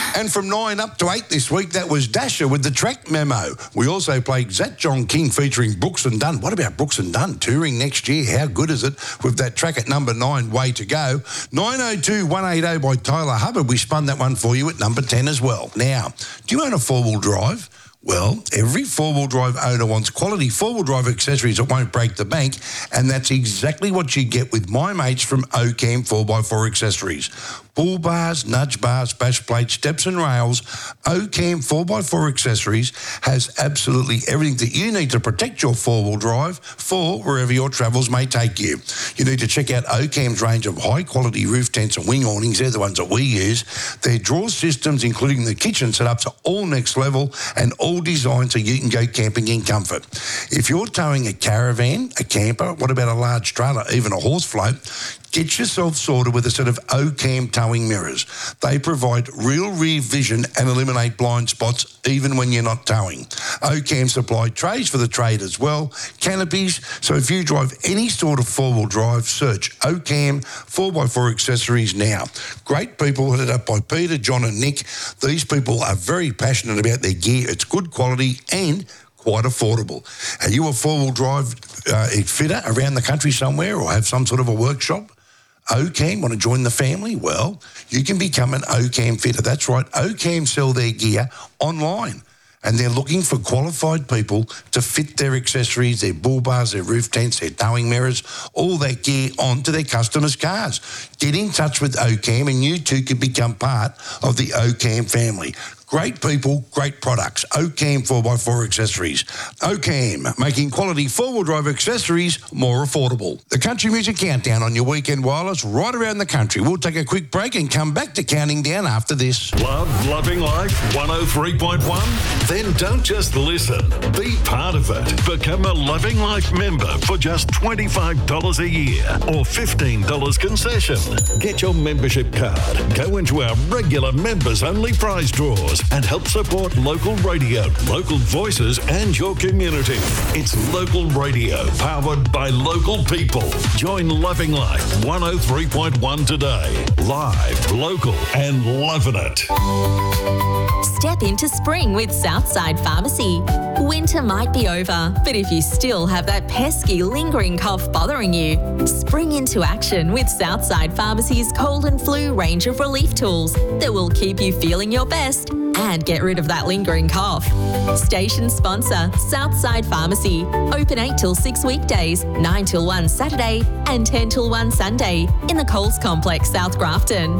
And from 9 up to 8 this week, that was Dasher with the track memo. We also played Zat John King featuring Brooks and Dunn. What about Brooks and Dunn touring next year? How good is it with that track at number 9, Way to Go? 902 180 by Tyler Hubbard. We spun that one for you at number 10 as well. Now, do you own a four-wheel drive? Well, every four-wheel drive owner wants quality four-wheel drive accessories that won't break the bank, and that's exactly what you get with my mates from Ocam 4x4 Accessories. Bull bars, nudge bars, bash plates, steps and rails, Ocam 4x4 Accessories has absolutely everything that you need to protect your four-wheel drive for wherever your travels may take you. You need to check out Ocam's range of high-quality roof tents and wing awnings. They're the ones that we use. Their drawer systems, including the kitchen setups, are all next level and all designed so you can go camping in comfort. If you're towing a caravan, a camper, what about a large trailer, even a horse float, get yourself sorted with a set of Ocam towing mirrors. They provide real rear vision and eliminate blind spots even when you're not towing. Ocam supply trays for the trade as well, canopies, so if you drive any sort of four-wheel drive, search Ocam 4x4 Accessories now. Great people headed up by Peter, John and Nick. These people are very passionate about their gear. It's good quality and quite affordable. Are you a four-wheel drive fitter around the country somewhere or have some sort of a workshop? Ocam, want to join the family? Well, you can become an Ocam fitter. That's right. Ocam sell their gear online and they're looking for qualified people to fit their accessories, their bull bars, their roof tents, their towing mirrors, all that gear onto their customers' cars. Get in touch with Ocam and you too could become part of the Ocam family. Great people, great products. Ocam 4x4 Accessories. Ocam, making quality four-wheel drive accessories more affordable. The Country Music Countdown on your weekend wireless right around the country. We'll take a quick break and come back to counting down after this. Love Loving Life 103.1? Then don't just listen. Be part of it. Become a Loving Life member for just $25 a year or $15 concession. Get your membership card. Go into our regular members-only prize draws and help support local radio, local voices and your community. It's local radio powered by local people. Join Loving Life 103.1 today. Live, local and loving it. Step into spring with Southside Pharmacy. Winter might be over, but if you still have that pesky lingering cough bothering you, spring into action with Southside Pharmacy's cold and flu range of relief tools that will keep you feeling your best and get rid of that lingering cough. Station sponsor, Southside Pharmacy. Open 8 till 6 weekdays, 9 till 1 Saturday and 10 till 1 Sunday in the Coles Complex, South Grafton.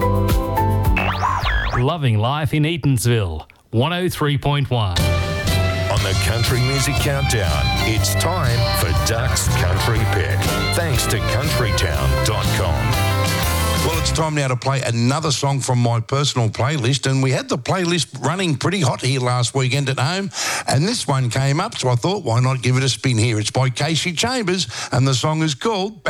Loving Life in Eatonsville, 103.1. On the Country Music Countdown, it's time for Duck's Country Pick. Thanks to countrytown.com. Well, it's time now to play another song from my personal playlist, and we had the playlist running pretty hot here last weekend at home, and this one came up, so I thought, why not give it a spin here? It's by Casey Chambers, and the song is called